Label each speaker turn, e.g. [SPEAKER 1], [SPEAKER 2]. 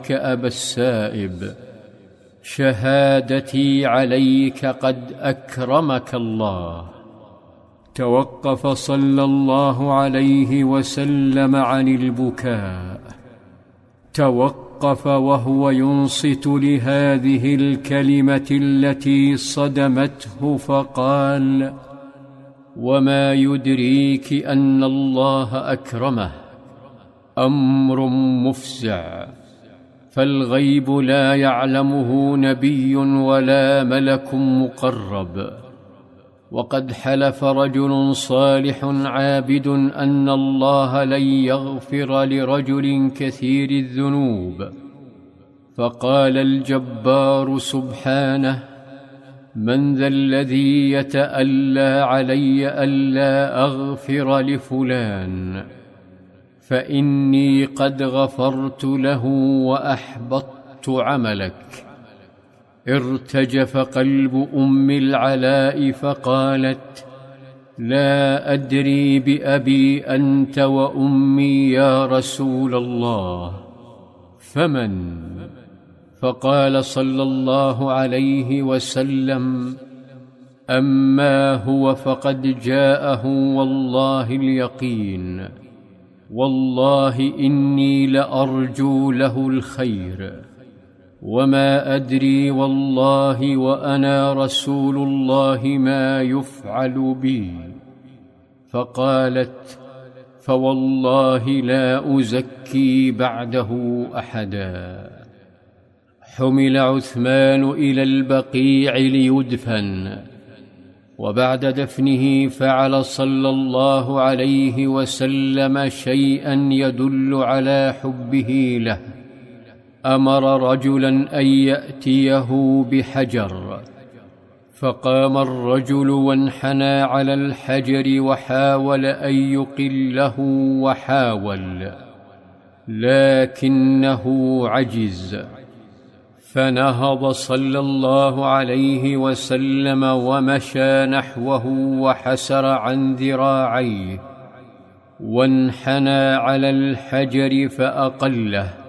[SPEAKER 1] أبا السائب، شهادتي عليك قد أكرمك الله. توقف صلى الله عليه وسلم عن البكاء، توقف وهو ينصت لهذه الكلمة التي صدمته، فقال: وما يدريك أن الله أكرمه؟ أمر مفزع، فالغيب لا يعلمه نبي ولا ملك مقرب. وقد حلف رجل صالح عابد أن الله لن يغفر لرجل كثير الذنوب، فقال الجبار سبحانه: من ذا الذي يتألى علي ألا أغفر لفلان؟ فإني قد غفرت له وأحبطت عملك. ارتجف قلب أم العلاء فقالت: لا أدري بأبي أنت وأمي يا رسول الله، فمن؟ فقال صلى الله عليه وسلم: أما هو فقد جاءه والله اليقين، والله إني لأرجو له الخير، وما أدري والله وأنا رسول الله ما يفعل بي. فقالت: فوالله لا أزكي بعده أحدا. حمل عثمان إلى البقيع ليدفن، وبعد دفنه فعل صلى الله عليه وسلم شيئا يدل على حبه له. أمر رجلا أن يأتيه بحجر، فقام الرجل وانحنى على الحجر وحاول أن يقله وحاول، لكنه عجز. فنهض صلى الله عليه وسلم ومشى نحوه وحسر عن ذراعيه، وانحنى على الحجر فأقله،